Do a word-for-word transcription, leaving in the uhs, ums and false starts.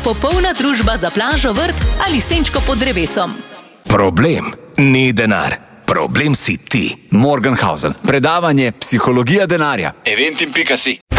popolna družba za plažo, vrt ali senčko pod drevesom. Problem ni denar. Problem si ti. Morgenhausen. Predavanje Psihologija denarja. eventim pika si.